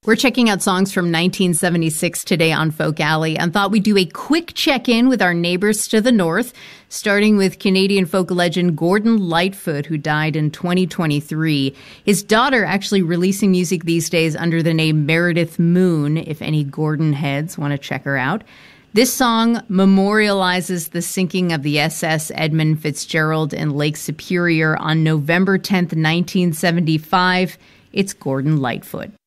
We're checking out songs from 1976 today on Folk Alley and thought we'd do a quick check-in with our neighbors to the north, starting with Canadian folk legend Gordon Lightfoot, who died in 2023. His daughter actually releasing music these days under the name Meredith Moon, if any Gordon heads want to check her out. This song memorializes the sinking of the SS Edmund Fitzgerald in Lake Superior on November 10th, 1975. It's Gordon Lightfoot.